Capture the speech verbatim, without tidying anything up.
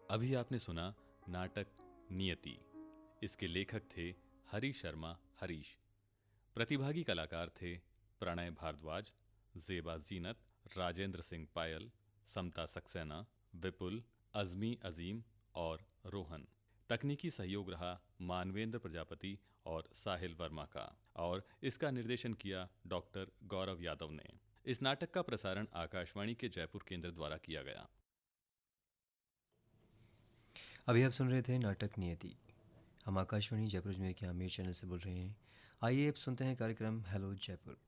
अभी आपने सुना नाटक नियति। इसके लेखक थे हरी शर्मा हरीश। प्रतिभागी कलाकार थे प्रणय भारद्वाज, जेबा जीनत, राजेंद्र सिंह पायल, समता सक्सेना, विपुल, अजमी अजीम और रोहन। तकनीकी सहयोग रहा मानवेंद्र प्रजापति और साहिल वर्मा का। और इसका निर्देशन किया डॉक्टर गौरव यादव ने। इस नाटक का प्रसारण आकाशवाणी के जयपुर केंद्र द्वारा किया गया। अभी आप सुन रहे थे नाटक नियति। हम आकाशवाणी जयपुर अजमेर के आमेर चैनल से बोल रहे हैं। आइए अब सुनते हैं कार्यक्रम हेलो जयपुर।